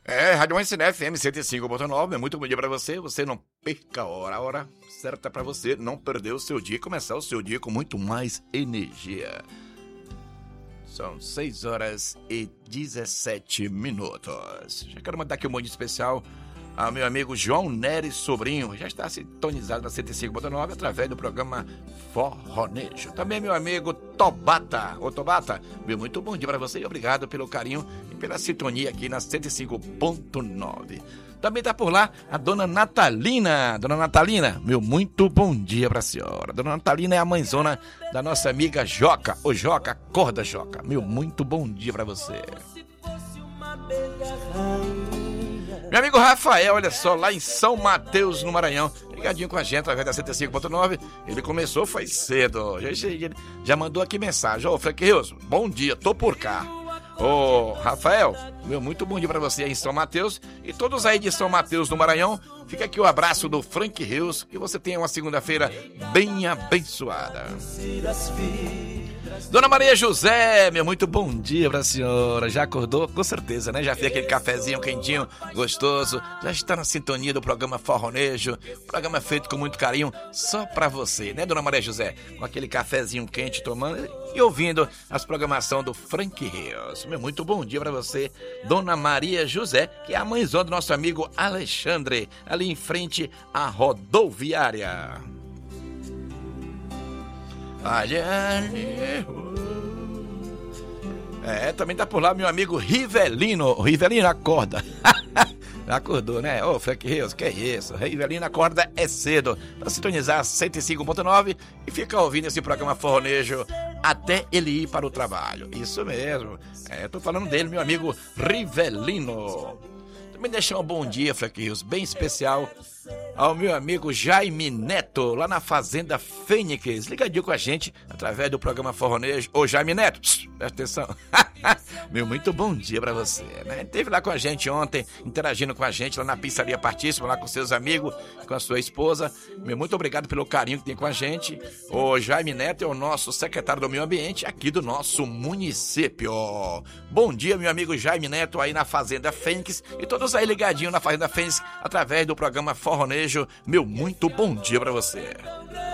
Rádio Mansiné FM 105.9, muito bom dia pra você. Você não perca a hora certa pra você não perder o seu dia e começar o seu dia com muito mais energia. São 6 horas e 17 minutos. Já quero mandar aqui um bom dia especial ao meu amigo João Neres Sobrinho, já está sintonizado na 105.9 através do programa Forronejo. Também meu amigo Tobata, meu muito bom dia para você e obrigado pelo carinho e pela sintonia aqui na 105.9. Também está por lá a Dona Natalina. Dona Natalina, meu muito bom dia para a senhora. Dona Natalina é a mãezona da nossa amiga Joca. Ô Joca, acorda Joca, meu muito bom dia para você. Meu amigo Rafael, olha só, lá em São Mateus, no Maranhão, ligadinho com a gente através da 105.9. Ele começou, foi cedo. Já mandou aqui mensagem. Ô, Frank Rios, bom dia, tô por cá. Ô, Rafael, meu muito bom dia pra você aí em São Mateus. E todos aí de São Mateus, no Maranhão, fica aqui o abraço do Frank Rios. Que você tenha uma segunda-feira bem abençoada. Dona Maria José, meu muito bom dia pra senhora. Já acordou? Com certeza, né? Já fez aquele cafezinho quentinho, gostoso. Já está na sintonia do programa Forronejo. Programa feito com muito carinho, só pra você, né, Dona Maria José? Com aquele cafezinho quente tomando e ouvindo as programações do Frank Rios. Meu muito bom dia pra você, Dona Maria José, que é a mãezona do nosso amigo Alexandre, ali em frente à rodoviária. Também tá por lá meu amigo Rivelino. Rivelino, acorda. Acordou, né? Ô, Frank Rios, que é isso? Rivelino acorda é cedo pra sintonizar 105.9 e ficar ouvindo esse programa Forronejo até ele ir para o trabalho. Isso mesmo. Tô falando dele, meu amigo Rivelino. Também deixar um bom dia, Frank Rios, bem especial ao meu amigo Jaime Neto, lá na Fazenda Fênix, ligadinho com a gente através do programa Forronejo. Ô Jaime Neto, presta atenção. Meu muito bom dia pra você, né? Esteve lá com a gente ontem, interagindo com a gente lá na Pizzaria Partíssima, lá com seus amigos, com a sua esposa. Meu muito obrigado pelo carinho que tem com a gente. O Jaime Neto é o nosso secretário do meio ambiente aqui do nosso município. Bom dia, meu amigo Jaime Neto, aí na Fazenda Fênix, e todos aí ligadinho na Fazenda Fênix através do programa Forronejo. Meu muito bom dia pra você.